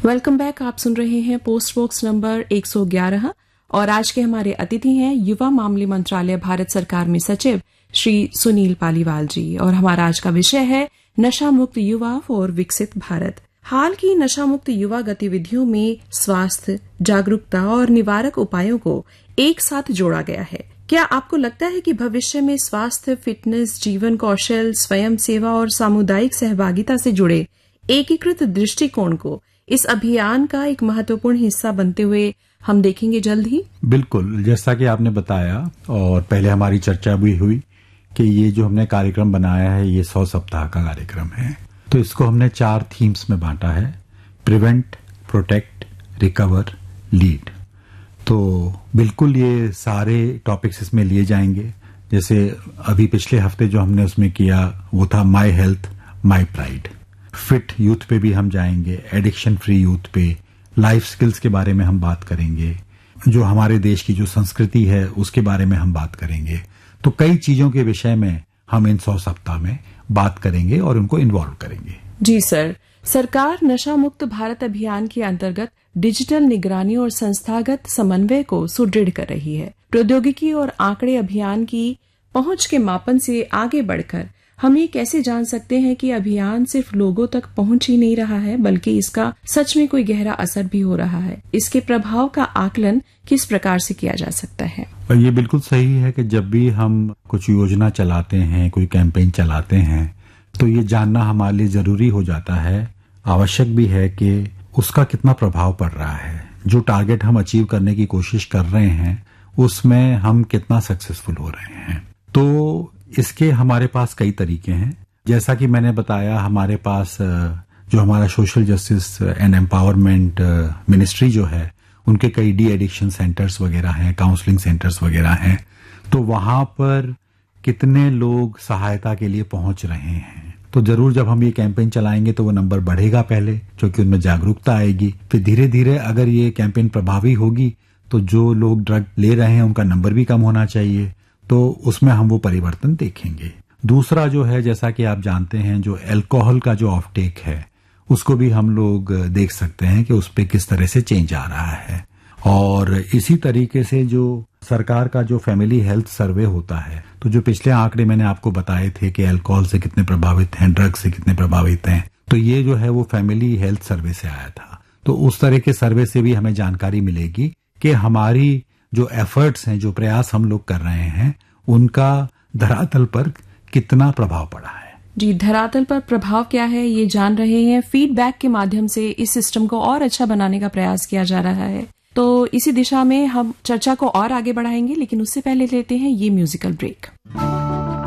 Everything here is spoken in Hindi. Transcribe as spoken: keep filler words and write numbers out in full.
Welcome back. आप सुन रहे हैं पोस्ट बॉक्स नंबर एक सौ ग्यारह और आज के हमारे अतिथि हैं युवा मामले मंत्रालय भारत सरकार में सचिव श्री सुनील पालीवाल जी और हमारा आज का विषय है नशा मुक्त युवा फॉर विकसित भारत। हाल की नशा मुक्त युवा गतिविधियों में स्वास्थ्य, जागरूकता और निवारक उपायों को एक साथ जोड़ा गया है। क्या आपको लगता है कि भविष्य में स्वास्थ्य, फिटनेस, जीवन कौशल, स्वयं सेवा और सामुदायिक सहभागिता से जुड़े एकीकृत दृष्टिकोण को इस अभियान का एक महत्वपूर्ण हिस्सा बनते हुए हम देखेंगे जल्द ही? बिल्कुल, जैसा कि आपने बताया और पहले हमारी चर्चा भी हुई कि ये जो हमने कार्यक्रम बनाया है ये सौ सप्ताह का कार्यक्रम है। तो इसको हमने चार थीम्स में बांटा है: प्रिवेंट, प्रोटेक्ट, रिकवर, लीड। तो बिल्कुल ये सारे टॉपिक्स इसमें लिए जाएंगे। जैसे अभी पिछले हफ्ते जो हमने उसमें किया वो था my health my pride. Fit youth पे भी हम जाएंगे, एडिक्शन फ्री यूथ पे, लाइफ स्किल्स के बारे में हम बात करेंगे, जो हमारे देश की जो संस्कृति है उसके बारे में हम बात करेंगे। तो कई चीजों के विषय में हम इन सौ सप्ताह में बात करेंगे और उनको इन्वॉल्व करेंगे। जी सर। सरकार नशा मुक्त भारत अभियान के अंतर्गत डिजिटल निगरानी और संस्थागत समन्वय को सुदृढ़ कर रही है। प्रौद्योगिकी और आंकड़े अभियान की पहुंच के मापन से आगे बढ़कर हम ये कैसे जान सकते हैं कि अभियान सिर्फ लोगों तक पहुंच ही नहीं रहा है बल्कि इसका सच में कोई गहरा असर भी हो रहा है? इसके प्रभाव का आकलन किस प्रकार से किया जा सकता है? ये बिल्कुल सही है कि जब भी हम कुछ योजना चलाते हैं, कोई कैंपेन चलाते हैं, तो ये जानना हमारे लिए जरूरी हो जाता है, आवश्यक भी है कि उसका कितना प्रभाव पड़ रहा है। जो टारगेट हम अचीव करने की कोशिश कर रहे हैं उसमें हम कितना सक्सेसफुल हो रहे हैं। तो इसके हमारे पास कई तरीके हैं। जैसा कि मैंने बताया, हमारे पास जो हमारा social justice and empowerment ministry जो है उनके कई डी एडिक्शन सेंटर्स वगैरह हैं, काउंसलिंग सेंटर्स वगैरह हैं। तो वहां पर कितने लोग सहायता के लिए पहुंच रहे हैं। तो जरूर जब हम ये कैंपेन चलाएंगे तो वो नंबर बढ़ेगा पहले, क्योंकि उनमें जागरूकता आएगी। फिर धीरे धीरे अगर ये कैंपेन प्रभावी होगी तो जो लोग ड्रग ले रहे हैं उनका नंबर भी कम होना चाहिए। तो उसमें हम वो परिवर्तन देखेंगे। दूसरा जो है, जैसा कि आप जानते हैं, जो अल्कोहल का जो ऑफटेक है उसको भी हम लोग देख सकते हैं कि उस पे किस तरह से चेंज आ रहा है। और इसी तरीके से जो सरकार का जो फैमिली हेल्थ सर्वे होता है, तो जो पिछले आंकड़े मैंने आपको बताए थे कि अल्कोहल से कितने प्रभावित हैं, ड्रग से कितने प्रभावित हैं, तो ये जो है वो फैमिली हेल्थ सर्वे से आया था। तो उस तरह के सर्वे से भी हमें जानकारी मिलेगी कि हमारी जो एफर्ट्स हैं, जो प्रयास हम लोग कर रहे हैं, उनका धरातल पर कितना प्रभाव पड़ा है। जी, धरातल पर प्रभाव क्या है ये जान रहे हैं। फीडबैक के माध्यम से इस सिस्टम को और अच्छा बनाने का प्रयास किया जा रहा है। तो इसी दिशा में हम चर्चा को और आगे बढ़ाएंगे, लेकिन उससे पहले लेते हैं ये म्यूजिकल ब्रेक।